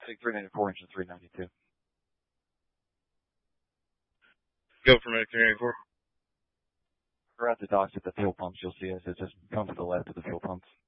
think 394 inch and 392. Go for Medic 394. We're at the docks at the fuel pumps. You'll see us. It's just come to the left of the fuel pumps.